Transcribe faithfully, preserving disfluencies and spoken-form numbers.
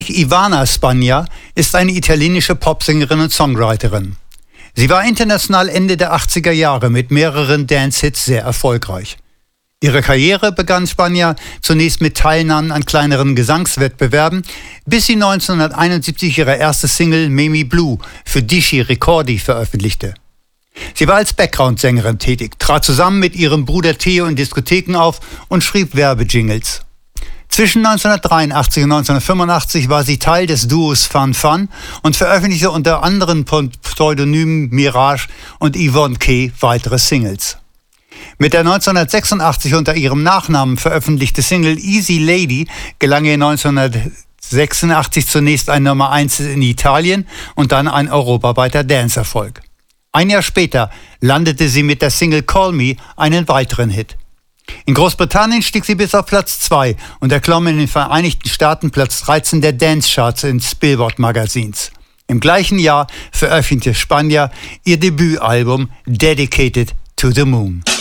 Ivana Spagna ist eine italienische Popsängerin und Songwriterin. Sie war international Ende der achtziger Jahre mit mehreren Dance-Hits sehr erfolgreich. Ihre Karriere begann Spagna zunächst mit Teilnahmen an kleineren Gesangswettbewerben, bis sie neunzehnhunderteinundsiebzig ihre erste Single Mimi Blue für Dischi Ricordi veröffentlichte. Sie war als Background-Sängerin tätig, trat zusammen mit ihrem Bruder Theo in Diskotheken auf und schrieb Werbejingles. Zwischen neunzehnhundertdreiundachtzig und neunzehnhundertfünfundachtzig war sie Teil des Duos Fun Fun und veröffentlichte unter anderen Pseudonymen Mirage und Yvonne K. weitere Singles. Mit der neunzehnhundertsechsundachtzig unter ihrem Nachnamen veröffentlichte Single Easy Lady gelang ihr neunzehnhundertsechsundachtzig zunächst ein Nummer eins in Italien und dann ein europaweiter Dance-Erfolg. Ein Jahr später landete sie mit der Single Call Me einen weiteren Hit. In Großbritannien stieg sie bis auf Platz zwei und erklomm in den Vereinigten Staaten Platz dreizehn der Dance-Charts ins Billboard-Magazins. Im gleichen Jahr veröffentlichte Spagna ihr Debütalbum Dedicated to the Moon.